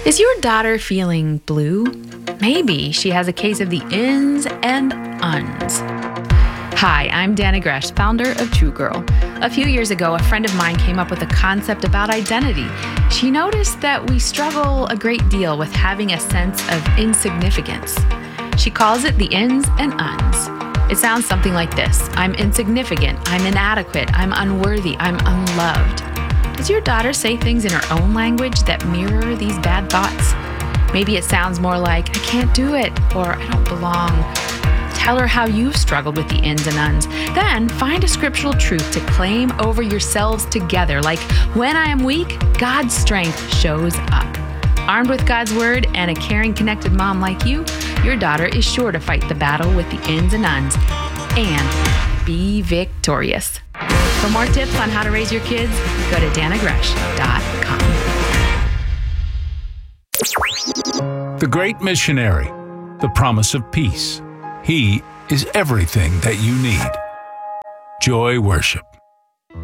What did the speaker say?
Is your daughter feeling blue? Maybe she has a case of the ins and uns. Hi, I'm Dana Gresh, founder of True Girl. A few years ago, a friend of mine came up with a concept about identity. She noticed that we struggle a great deal with having a sense of insignificance. She calls it the ins and uns. It sounds something like this: I'm insignificant, I'm inadequate, I'm unworthy, I'm unloved. Does your daughter say things in her own language that mirror these bad thoughts? Maybe it sounds more like, I can't do it, or I don't belong. Tell her how you've struggled with the ins and uns. Then find a scriptural truth to claim over yourselves together, like, when I am weak, God's strength shows up. Armed with God's word and a caring, connected mom like you, your daughter is sure to fight the battle with the ins and uns and be victorious. For more tips on how to raise your kids, go to danagresh.com. The Great Missionary, the promise of peace. He is everything that you need. Joy Worship.